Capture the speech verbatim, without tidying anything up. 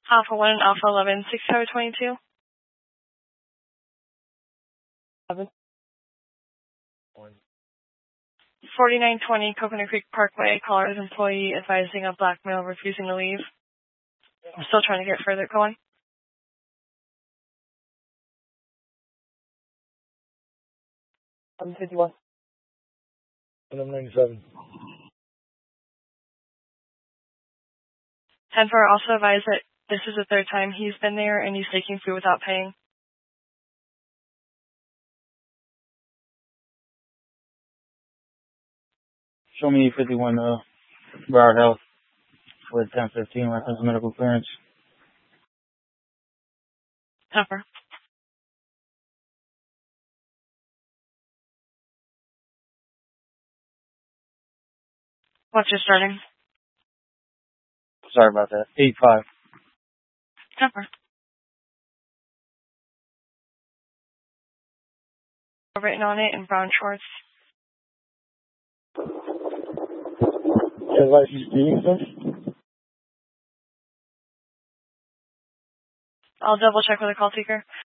Alpha one and Alpha eleven, six Tower twenty-two. Seven. forty-nine twenty Coconut Creek Parkway, caller's employee advising of black male refusing to leave. I'm still trying to get further going. seven fifty-one. eleven ninety-seven. ten four also advised that this is the third time he's been there and he's taking food without paying. Show me fifty-one, uh, Broward Health with ten fifteen reference medical clearance. ten four. What's your starting? Sorry about that. eight five. ten four. Written on it in brown shorts. Your license reading, sir? I'll double check with the call seeker.